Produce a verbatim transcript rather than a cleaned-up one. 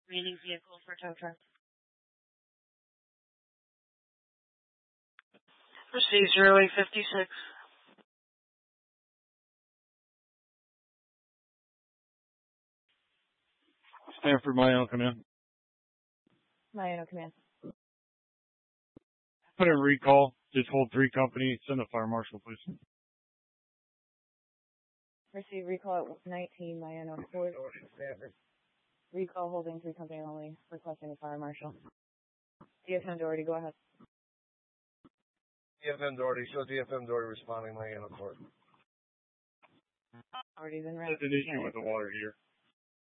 Remaining vehicle for tow truck. Proceed zero eight fifty-six. Stanford, Miami, command. Miami, command. Put in recall. Just hold three company. Send the fire marshal, please. Receive recall at nineteen Miami Court. Recall holding three company only. Requesting the fire marshal. D F M Doherty, go ahead. D F M Doherty, show D F M Doherty responding Miami Court. Already been read. There's an issue with the water here.